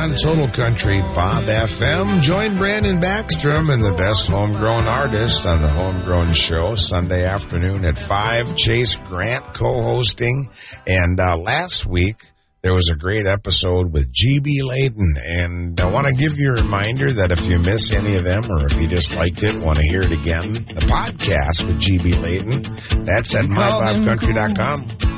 on Total Country Bob FM. Join Brandon Backstrom and the best homegrown artist on the Homegrown Show Sunday afternoon at 5. Chase Grant co-hosting. And last week, there was a great episode with G.B. Layton, and I want to give you a reminder that if you miss any of them or if you just liked it, want to hear it again, the podcast with G.B. Layton, that's at mybobcountry.com.